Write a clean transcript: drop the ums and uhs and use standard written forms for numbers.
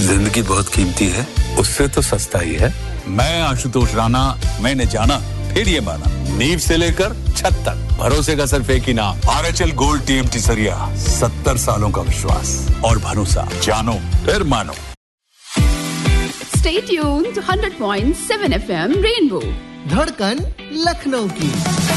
जिंदगी बहुत कीमती है, उससे तो सस्ता ही है। मैं आशुतोष राणा, मैंने जाना फिर ये माना, नींव से लेकर छत तक भरोसे का सिर्फ एक ही नाम, आरएचएल गोल्ड टीएमटी सरिया। 70 सालों का विश्वास और भरोसा, जानो फिर मानो। Stay tuned to 100.7 FM Rainbow. धड़कन लखनऊ की